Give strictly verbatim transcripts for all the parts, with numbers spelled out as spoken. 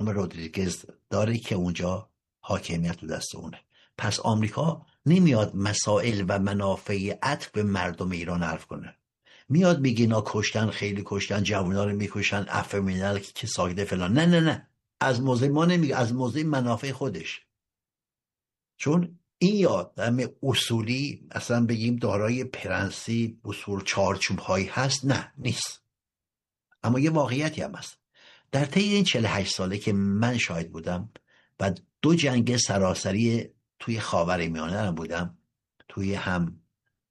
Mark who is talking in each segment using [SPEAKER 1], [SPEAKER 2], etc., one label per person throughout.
[SPEAKER 1] رودریگز داره که اونجا حاکمیت تو دست اونه. پس آمریکا نمیاد مسائل و منافع عطف به مردم ایران حرف کنه، میاد میگه اینا کشتن، خیلی کشتن، جوونا رو میکشن، عفو ملل که ساکته فلان. نه نه نه، از موضع ما نمیگه، از موضع منافع خودش. چون این یادم اصولی اصلا بگیم دارای پرنسیپ، اصول، چارچوب هایی هست، نه نیست. اما یه واقعیتی هم هست. در طی این چهل و هشت ساله که من شاهد بودم و دو جنگ سراسری توی خاورمیانه هم بودم، توی هم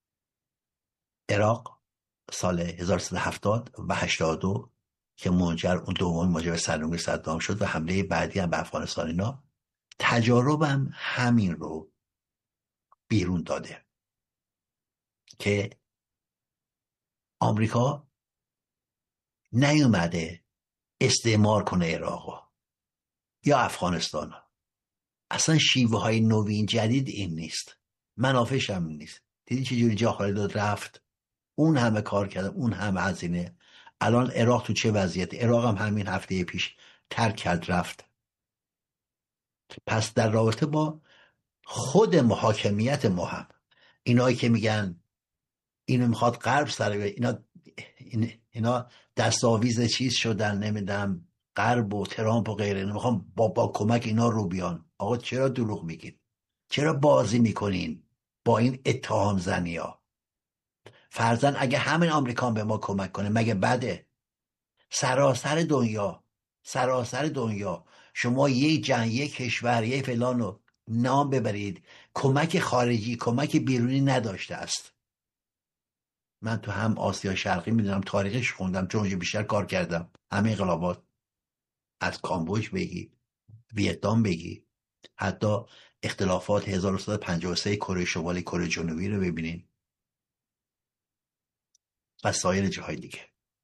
[SPEAKER 1] عراق سال هزار و سیصد و هفتاد و هشتاد و دو که منجر اون دوم موجب سرنگونی صدام شد و حمله بعدی هم به افغانستان، اینا تجاربم همین رو بیرون داده که آمریکا نیومده استعمار کنه عراق یا افغانستان. اصلا شیوه های نوین جدید این نیست، منافعش هم نیست. دیدی چجوری جا خالی داد رفت، اون همه کار کرده، اون همه هزینه. الان عراق تو چه وضعیت؟ عراق هم همین هفته پیش ترک کرد رفت. پس در رابطه با خود محاکمیت ما هم اینایی که میگن اینو میخواد غرب سر اینا اینا دستاویز چیز شدن، نمیدونم غرب و ترامپ و غیره، نمیخوام با با کمک اینا رو بیان. آقا چرا دروغ میگین؟ چرا بازی میکنین با این اتهام زنی ها؟ فرضاً اگه همین آمریکا به ما کمک کنه مگه بده؟ سراسر دنیا سراسر دنیا شما یک جنگ، یک کشور، یک فلان رو نام ببرید کمک خارجی، کمک بیرونی نداشته است. من تو هم آسیا شرقی میدونم، تاریخش خوندم چون اونجا بیشتر کار کردم. همه انقلابات از کامبوج بگی، ویتنام بگی، حتی اختلافات هزار و سیصد و پنجاه و سه کره شمالی کره جنوبی رو ببینین و سایر جاهای دیگه.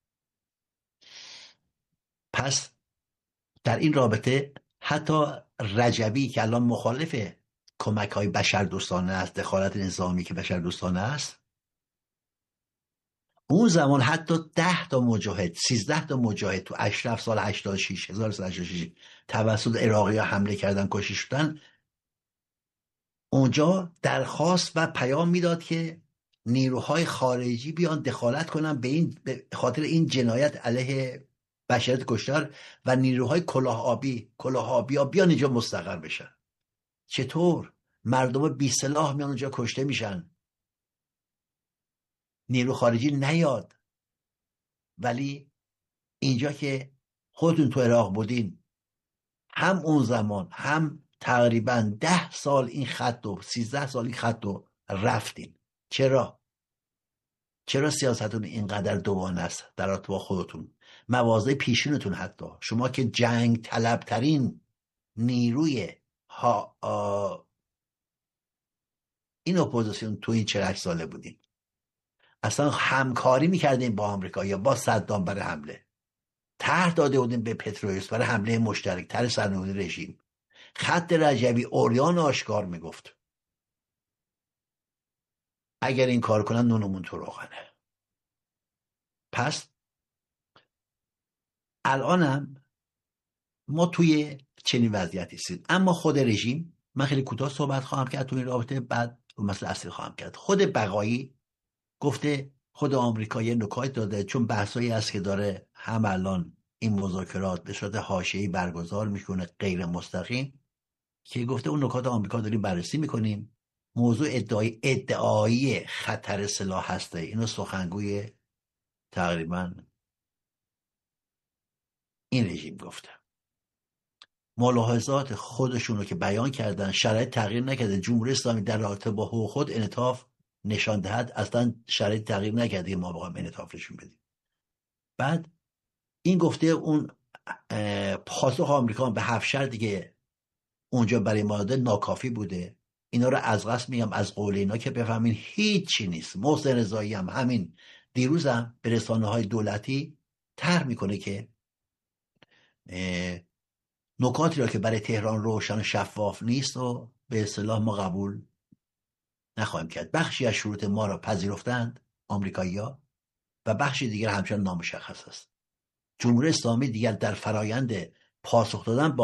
[SPEAKER 1] پس در این رابطه حتی رجبی که الان مخالف کمک های بشر دوستانه است، دخالت نظامی که بشر دوستانه است، اون زمان حتی ده تا مجاهد، سیزده تا مجاهد تو اشرف سال هشتاد و شش هزار و سیصد و هشتاد و شش توسط عراقی ها حمله کردن، کشته شدن. اونجا درخواست و پیام میداد که نیروهای خارجی بیان دخالت کنن به این، به خاطر این جنایت علیه بشریت کشتار، و نیروهای کلاه آبی کلاه آبی ها بیان اینجا مستقر بشن. چطور مردم بی سلاح میان اونجا کشته میشن، نیرو خارجی نیاد؟ ولی اینجا که خودتون تو عراق بودین، هم اون زمان هم تقریبا ده سال این خط و سیزده سال این خط رو رفتین. چرا؟ چرا سیاستتون اینقدر دوگانه است در رابطه با خودتون، مواضع پیشینتون؟ حتی شما که جنگ طلبترین نیروی ها این اپوزیسیون تو این چهل ساله بودین، اصلا همکاری میکردین با آمریکا یا با صدام برای حمله، طرح داده بودین به پترویوس برای حمله مشترک، طرح سرنگونی رژیم. خط رجبی اوریان آشکار میگفت اگر این کار کنن نونمون تو روغنه. پس الانم ما توی چنین وضعیتی هستیم. اما خود رژیم، من خیلی کوتاه صحبت خواهم کرد توی این رابطه، بعد مسئله اصلی خواهم کرد. خود بقایی گفته، خود آمریکا یه نکات داده، چون بحثایی هست که داره هم الان این مذاکرات به صورت حاشیه‌ای برگزار میکنه غیر مستقیم، که گفته اون نکات آمریکا داریم بررسی میکنیم، موضوع ادعای ادعایی خطر سلاح هسته. اینو سخنگوی تقریبا این رژیم گفته. ملاحظات خودشون رو که بیان کردن، شرایط تغییر نکرده، جمهوری اسلامی در رابطه با حقوق خود انعطاف نشان دهد، اصلا شرایط تغییر نکرده ما بخوایم انعطاف نشون بدیم. بعد این گفته اون پاسخ آمریکا به هفت شرطی که اونجا برای ما داده ناکافی بوده. اینا رو از قصد میگم، از قول اینا که بفهمین هیچی نیست. محسن رضایی هم همین دیروز هم به رسانه‌های دولتی طرح میکنه که نکاتی را که برای تهران روشن و شفاف نیست و به اصطلاح ما قبول نخواهیم کرد. بخشی از شروط ما را پذیرفتند آمریکایی‌ها و بخشی دیگر همچنان نامشخص است. جمهوری اسلامی دیگر در فرایند پاسخ دادن با